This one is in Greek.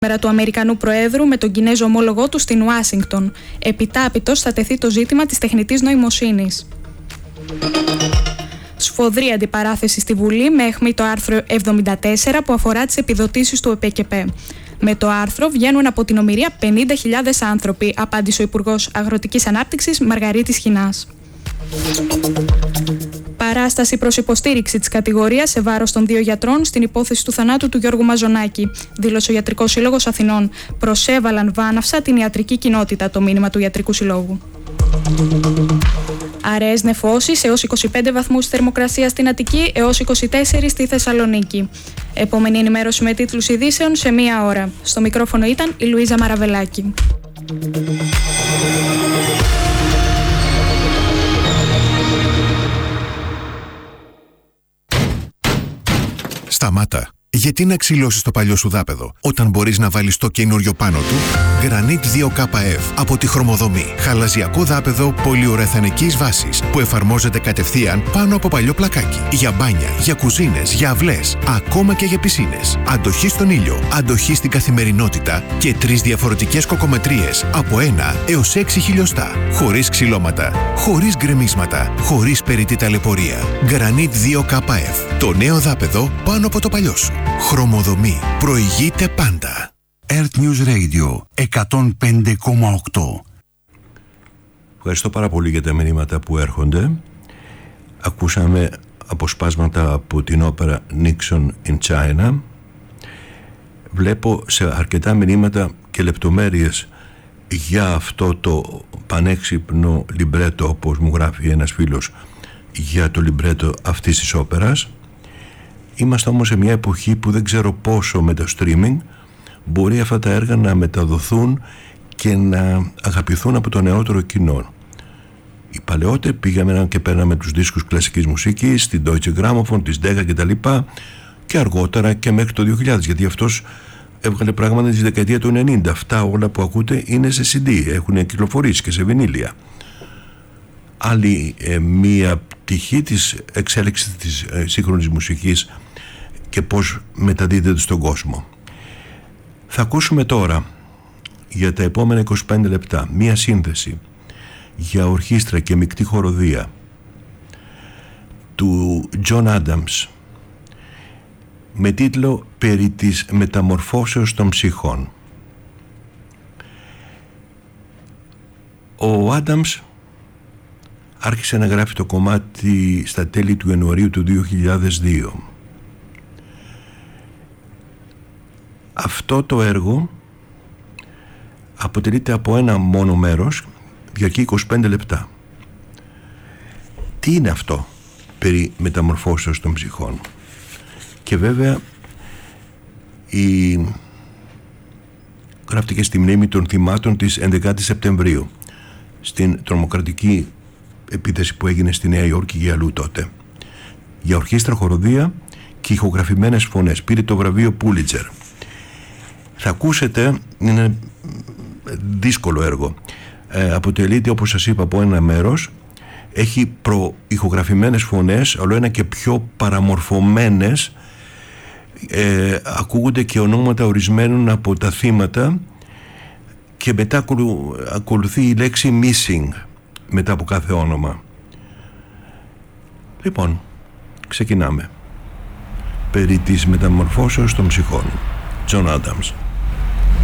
Του Αμερικανού Προέδρου με τον Κινέζο ομόλογό του στην Ουάσιγκτον. Επιτάπητος θα τεθεί το ζήτημα της τεχνητής νοημοσύνης. Σφοδρή αντιπαράθεση στη Βουλή με αιχμή το άρθρο 74 που αφορά τις επιδοτήσεις του ΕΠΕΚΕΠΕ. Με το άρθρο βγαίνουν από την ομηρία 50.000 άνθρωποι, απάντησε ο Υπουργός Αγροτικής Ανάπτυξης Μαργαρίτης Χινάς. Παράσταση προς υποστήριξη της κατηγορίας σε βάρος των 2 γιατρών στην υπόθεση του θανάτου του Γιώργου Μαζονάκη, δήλωσε ο Ιατρικός Σύλλογος Αθηνών. Προσέβαλαν βάναυσα την ιατρική κοινότητα, το μήνυμα του Ιατρικού Συλλόγου. Αραιές νεφώσεις έως 25 βαθμούς θερμοκρασία στην Αττική, έως 24 στη Θεσσαλονίκη. Επόμενη ενημέρωση με τίτλους ειδήσεων σε 1 ώρα. Στο μικρόφωνο ήταν η Λουίζα Μαραβελάκη. Σταμάτα. Γιατί να ξυλώσεις το παλιό σου δάπεδο όταν μπορείς να βάλεις το καινούριο πάνω του? Granit 2KF από τη Χρωμοδομή. Χαλαζιακό δάπεδο πολυουρεθανικής βάσης που εφαρμόζεται κατευθείαν πάνω από παλιό πλακάκι. Για μπάνια, για κουζίνες, για αυλές, ακόμα και για πισίνες. Αντοχή στον ήλιο, αντοχή στην καθημερινότητα και 3 διαφορετικές κοκομετρίες από 1 έως 6 χιλιοστά. Χωρίς ξυλώματα, χωρίς γκρεμίσματα, χωρίς περιττή ταλαιπωρία. Granit 2KF. Το νέο δάπεδο πάνω από το παλιό σου. Χρωμοδομή. Προηγείται πάντα. Earth News Radio 105,8. Ευχαριστώ πάρα πολύ για τα μηνύματα που έρχονται. Ακούσαμε αποσπάσματα από την όπερα Nixon in China. Βλέπω σε αρκετά μηνύματα και λεπτομέρειες για αυτό το πανέξυπνο λιμπρέτο, όπως μου γράφει ένας φίλος, για το λιμπρέτο αυτής της όπερας. Είμαστε όμως σε μια εποχή που δεν ξέρω πόσο με το streaming μπορεί αυτά τα έργα να μεταδοθούν και να αγαπηθούν από το νεότερο κοινό. Οι παλαιότεροι πήγαμε και παίρναμε τους δίσκους κλασικής μουσικής, την Deutsche Grammophon, της Decca κτλ. Και αργότερα και μέχρι το 2000, γιατί αυτός έβγαλε πράγματα τη δεκαετία του 90. Αυτά όλα που ακούτε είναι σε CD, έχουν κυκλοφορήσει και σε βινίλια. Άλλη μία πτυχή της εξέλιξης της σύγχρονης μουσικής και πώς μεταδίδεται στον κόσμο. Θα ακούσουμε τώρα για τα επόμενα 25 λεπτά μία σύνθεση για ορχήστρα και μεικτή χοροδία του John Adams με τίτλο «Περί της μεταμορφώσεως των ψυχών». Ο Adams άρχισε να γράφει το κομμάτι στα τέλη του Ιανουαρίου του 2002. Αυτό το έργο αποτελείται από ένα μόνο μέρος, διαρκεί 25 λεπτά. Τι είναι αυτό περί μεταμορφώσεως των ψυχών? Και βέβαια γράφτηκε στη μνήμη των θυμάτων της 11ης Σεπτεμβρίου, στην τρομοκρατική επίθεση που έγινε στη Νέα Υόρκη και αλλού τότε. Για ορχήστρα, χοροδία και ηχογραφημένες φωνές. Πήρε το βραβείο Πούλιτσερ. Θα ακούσετε, είναι δύσκολο έργο. Αποτελείται, όπως σας είπα, από ένα μέρος. Έχει προηχογραφημένες φωνές, όλο ένα και πιο παραμορφωμένες. Ακούγονται και ονόματα ορισμένων από τα θύματα και μετά ακολουθεί η λέξη missing μετά από κάθε όνομα. Λοιπόν, ξεκινάμε. Περί της μεταμορφώσεως των ψυχών. John Adams.